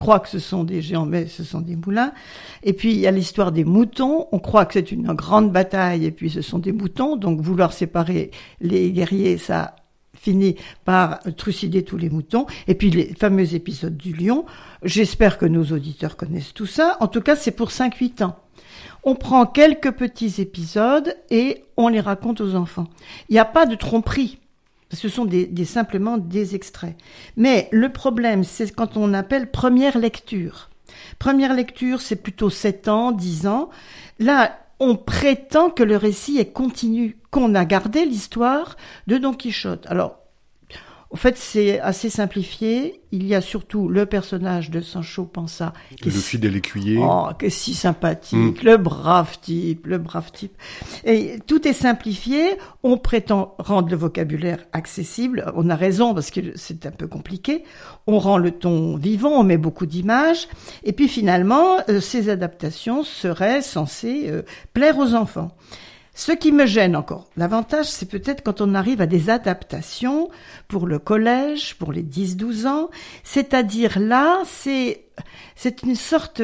croit que ce sont des géants, mais ce sont des moulins. Et puis, il y a l'histoire des moutons. On croit que c'est une grande bataille, et puis ce sont des moutons. Donc, vouloir séparer les guerriers, ça finit par trucider tous les moutons. Et puis, les fameux épisodes du lion. J'espère que nos auditeurs connaissent tout ça. En tout cas, c'est pour 5-8 ans. On prend quelques petits épisodes et on les raconte aux enfants. Il n'y a pas de tromperie. Ce sont simplement des extraits. Mais le problème, c'est quand on appelle première lecture. Première lecture, c'est plutôt 7 ans, 10 ans. Là, on prétend que le récit est continu, qu'on a gardé l'histoire de Don Quichotte. Alors, en fait, c'est assez simplifié. Il y a surtout le personnage de Sancho Panza. Le fidèle écuyer. Oh, que si sympathique. Le brave type. Et tout est simplifié. On prétend rendre le vocabulaire accessible. On a raison parce que c'est un peu compliqué. On rend le ton vivant. On met beaucoup d'images. Et puis finalement, ces adaptations seraient censées plaire aux enfants. Ce qui me gêne encore, l'avantage, c'est peut-être quand on arrive à des adaptations pour le collège, pour les 10-12 ans, c'est-à-dire là, c'est une sorte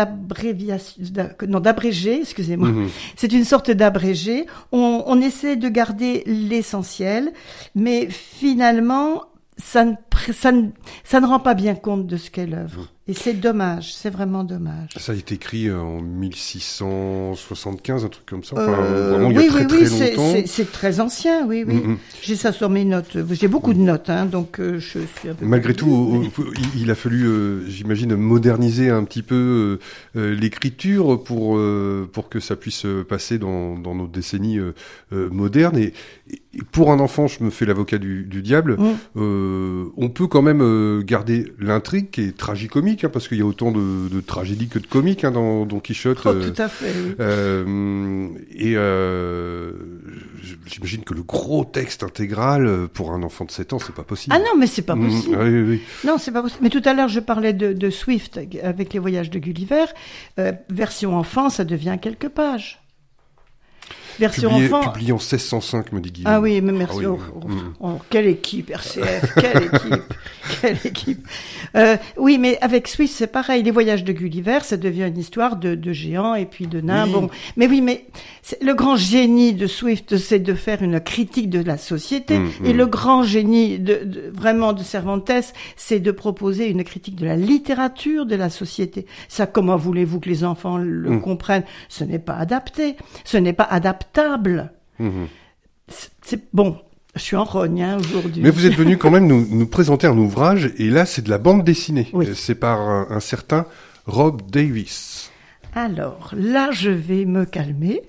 d'abrégé, excusez-moi. C'est une sorte d'abrégé. On essaie de garder l'essentiel, mais finalement, ça ne rend pas bien compte de ce qu'est l'œuvre. Et c'est dommage, c'est vraiment dommage. Ça a été écrit en 1675, un truc comme ça. Enfin, vraiment, il y a très longtemps. C'est très ancien, oui. J'ai ça sur mes notes. J'ai beaucoup de notes, donc je suis un peu... Malgré tout, il a fallu, j'imagine, moderniser un petit peu l'écriture pour que ça puisse passer dans nos décennies modernes. Et pour un enfant, je me fais l'avocat du diable, on peut quand même garder l'intrigue qui est tragicomique, parce qu'il y a autant de tragédie que de comique dans Don Quichotte. Oh, tout à fait, oui. J'imagine que le gros texte intégral, pour un enfant de 7 ans, c'est pas possible. Ah non, mais c'est pas possible. Oui. Non, c'est pas possible. Mais tout à l'heure, je parlais de Swift avec les voyages de Gulliver. Version enfant, ça devient quelques pages. Version enfant. Publié en 1605, me dit Guillaume. Ah oui, mais merci. Quelle équipe, RCF, quelle équipe. Oui, mais avec Swift, c'est pareil. Les voyages de Gulliver, ça devient une histoire de géants et puis de nains. Oui. Mais le grand génie de Swift, c'est de faire une critique de la société. Et le grand génie vraiment de Cervantes, c'est de proposer une critique de la littérature de la société. Ça, comment voulez-vous que les enfants le comprennent? Ce n'est pas adapté. Ce n'est pas adaptable. C'est bon. Je suis en rogne aujourd'hui. Mais vous êtes venu quand même nous présenter un ouvrage, et là c'est de la bande dessinée. Oui. C'est par un certain Rob Davis. Alors là, je vais me calmer.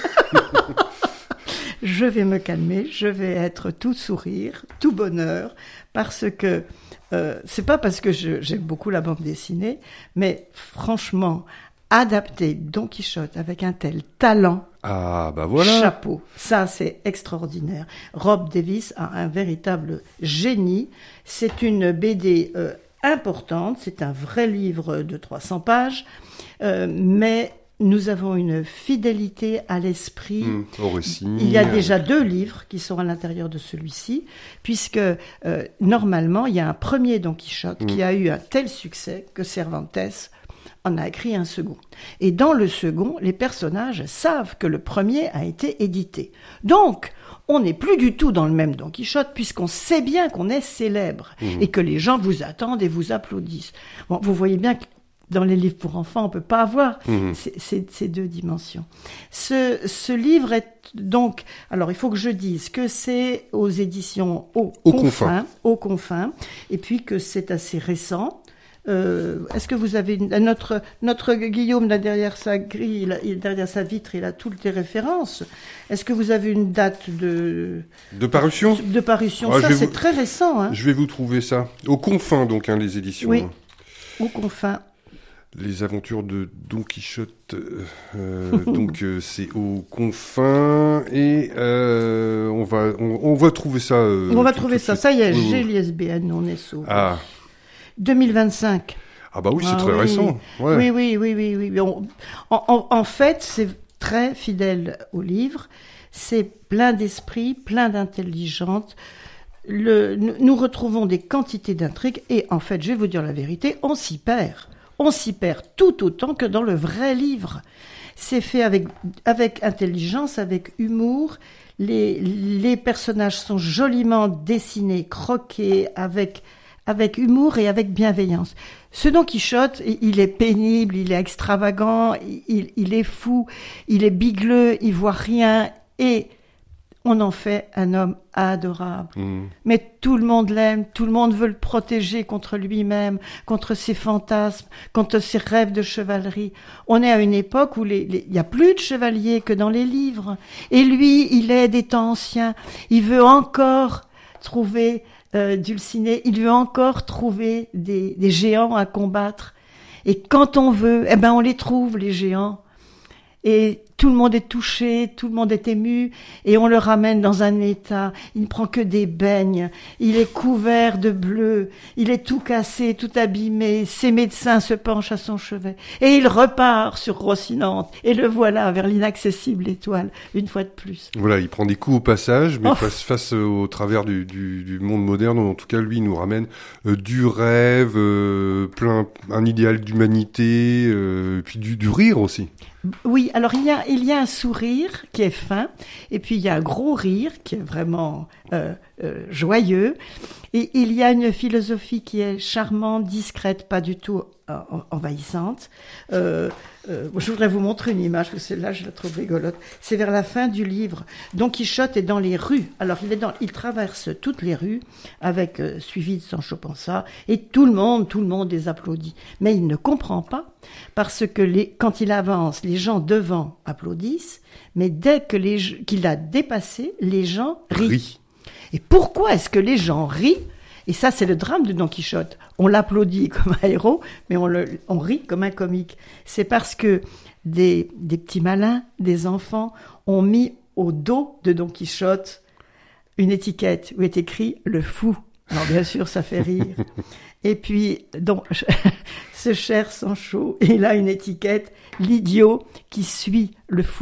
Je vais être tout sourire, tout bonheur, parce que c'est pas parce que j'aime beaucoup la bande dessinée, mais franchement, adapter Don Quichotte avec un tel talent. Ah, bah voilà. Chapeau. Ça, c'est extraordinaire. Rob Davis a un véritable génie. C'est une BD importante. C'est un vrai livre de 300 pages. Mais nous avons une fidélité à l'esprit. Au récit. Il y a déjà 2 livres qui sont à l'intérieur de celui-ci, puisque normalement, il y a un premier Don Quichotte qui a eu un tel succès que Cervantes en a écrit un second. Et dans le second, les personnages savent que le premier a été édité. Donc, on n'est plus du tout dans le même Don Quichotte, puisqu'on sait bien qu'on est célèbre et que les gens vous attendent et vous applaudissent. Bon, vous voyez bien que dans les livres pour enfants, on ne peut pas avoir ces 2 dimensions. Ce livre est donc... Alors, il faut que je dise que c'est aux éditions Aux Confins, et puis que c'est assez récent. Est-ce que vous avez notre Guillaume là derrière sa grille, derrière sa vitre, il a toutes les références. Est-ce que vous avez une date de parution? De parution, ça c'est très récent. Je vais vous trouver ça. Aux Confins, donc, les éditions. Oui, Aux Confins. Les aventures de Don Quichotte, donc c'est Aux Confins, et on va trouver ça. On va trouver ça. Ça y est, j'ai l'ISBN, on est sauvé. Ah. 2025. Ah bah oui, c'est très récent. Ouais. Oui. En fait, c'est très fidèle au livre. C'est plein d'esprit, plein d'intelligence. nous retrouvons des quantités d'intrigues et en fait, je vais vous dire la vérité, on s'y perd. On s'y perd tout autant que dans le vrai livre. C'est fait avec intelligence, avec humour. Les personnages sont joliment dessinés, croqués, avec humour et avec bienveillance. Ce Don Quichotte, il est pénible, il est extravagant, il est fou, il est bigleux, il voit rien et on en fait un homme adorable. Mais tout le monde l'aime, tout le monde veut le protéger contre lui-même, contre ses fantasmes, contre ses rêves de chevalerie. On est à une époque où il y a plus de chevaliers que dans les livres. Et lui, il est des temps anciens. Il veut encore trouver Dulcinée, il veut encore trouver des géants à combattre. Et quand on veut, on les trouve, les géants. Et tout le monde est touché, tout le monde est ému, et on le ramène dans un état. Il ne prend que des beignes, il est couvert de bleu, il est tout cassé, tout abîmé, ses médecins se penchent à son chevet, et il repart sur Rocinante, et le voilà vers l'inaccessible étoile, une fois de plus. Voilà, il prend des coups au passage, mais face au travers du monde moderne, en tout cas, lui, il nous ramène du rêve, un idéal d'humanité, puis du rire aussi. Oui, alors il y a un sourire qui est fin, et puis il y a un gros rire qui est vraiment joyeux, et il y a une philosophie qui est charmante, discrète, pas du tout envahissante. Je voudrais vous montrer une image, parce que celle-là, je la trouve rigolote. C'est vers la fin du livre. Don Quichotte est dans les rues. Alors, il traverse toutes les rues, suivi de Sancho Panza, et tout le monde les applaudit. Mais il ne comprend pas, parce que quand il avance, les gens devant applaudissent, mais dès qu'il a dépassé, les gens rient. Et pourquoi est-ce que les gens rient ? Et ça, c'est le drame de Don Quichotte. On l'applaudit comme un héros, mais on rit comme un comique. C'est parce que des petits malins, des enfants, ont mis au dos de Don Quichotte une étiquette où est écrit « le fou ». Alors bien sûr, ça fait rire. Et puis, donc, ce cher Sancho, il a une étiquette « l'idiot qui suit le fou ».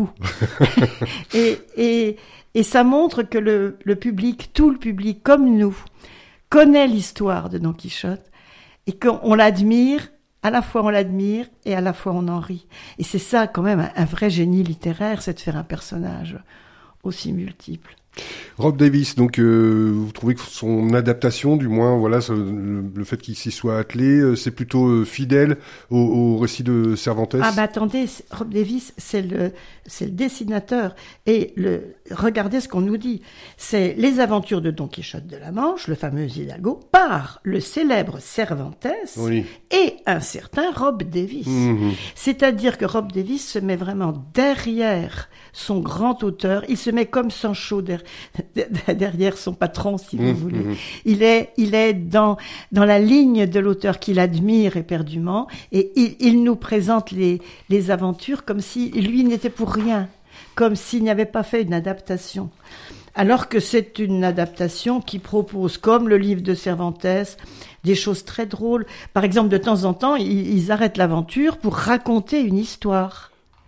Et ça montre que le public, tout le public, comme nous, connaît l'histoire de Don Quichotte et qu'on l'admire, à la fois on l'admire et à la fois on en rit. Et c'est ça quand même un vrai génie littéraire, c'est de faire un personnage aussi multiple. Rob Davis, donc vous trouvez que son adaptation, du moins, voilà, le fait qu'il s'y soit attelé, c'est plutôt fidèle au récit de Cervantes. Ah bah attendez, Rob Davis, c'est le dessinateur. Et regardez ce qu'on nous dit. C'est les aventures de Don Quichotte de la Manche, le fameux Hidalgo, par le célèbre Cervantes et un certain Rob Davis. C'est-à-dire que Rob Davis se met vraiment derrière son grand auteur. Il se met comme Sancho derrière son patron, si vous voulez. Il est dans la ligne de l'auteur qu'il admire éperdument, et il nous présente les aventures comme si lui n'était pour rien, comme s'il n'y avait pas fait une adaptation. Alors que c'est une adaptation qui propose, comme le livre de Cervantes, des choses très drôles. Par exemple, de temps en temps, ils arrêtent l'aventure pour raconter une histoire.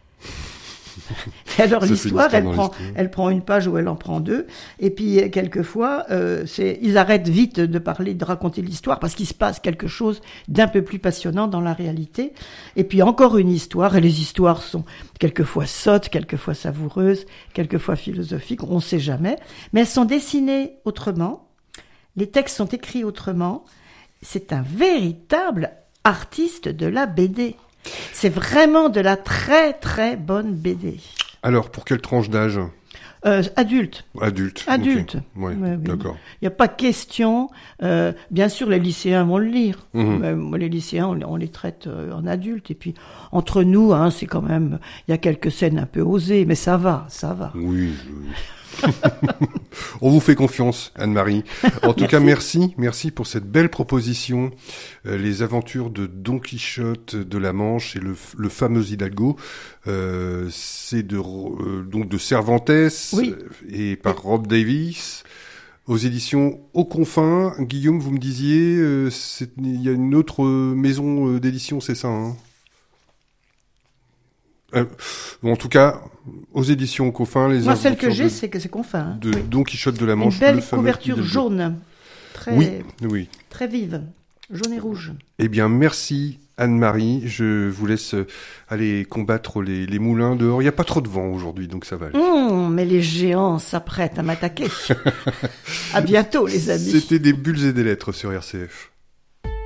Et alors l'histoire, elle prend une page ou elle en prend deux. Et puis quelquefois, ils arrêtent vite de raconter l'histoire parce qu'il se passe quelque chose d'un peu plus passionnant dans la réalité. Et puis encore une histoire. Et les histoires sont quelquefois sottes, quelquefois savoureuses, quelquefois philosophiques. On ne sait jamais. Mais elles sont dessinées autrement. Les textes sont écrits autrement. C'est un véritable artiste de la BD. C'est vraiment de la très très bonne BD. Alors, pour quelle tranche d'âge ? Adulte. Adulte. Okay. Ouais, oui. D'accord. Il n'y a pas question. Bien sûr, les lycéens vont le lire. Les lycéens, on les traite en adultes. Et puis, entre nous, c'est quand même... Il y a quelques scènes un peu osées, mais ça va. Oui. On vous fait confiance, Anne-Marie. En tout cas, merci pour cette belle proposition. Les aventures de Don Quichotte de la Manche et le fameux Hidalgo. C'est donc de Cervantes et par Rob Davis. Aux éditions Aux Confins. Guillaume, vous me disiez, il y a une autre maison d'édition, c'est ça, hein ? En tout cas, aux éditions Coffin, les Moi, celle que aventures j'ai, c'est que c'est Confin. Hein. de Don Quichotte de la Manche. Une belle le fameux couverture Hidalgo. jaune, très, Oui. très vive, jaune et rouge. Eh bien, merci Anne-Marie. Je vous laisse aller combattre les moulins dehors. Il n'y a pas trop de vent aujourd'hui, donc ça va aller. Mais les géants s'apprêtent à m'attaquer. À bientôt, les amis. C'était des bulles et des lettres sur RCF.